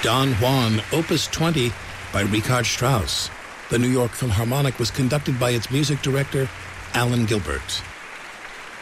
Don Juan, Opus 20 by Richard Strauss. The New York Philharmonic was conducted by its music director, Alan Gilbert.